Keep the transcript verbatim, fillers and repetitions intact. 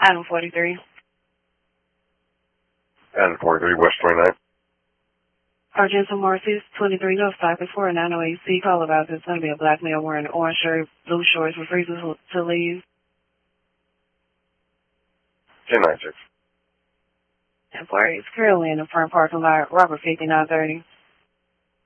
Item forty-three. Item forty-three, West twenty-ninth. Argento Morris, twenty-three North Cypress four nine oh eight C. Call about there's going to be a black male wearing an orange shirt, blue shorts, refuses to leave. ten ninety-six. And for it's currently in the front parking lot, Robert fifty-nine thirty.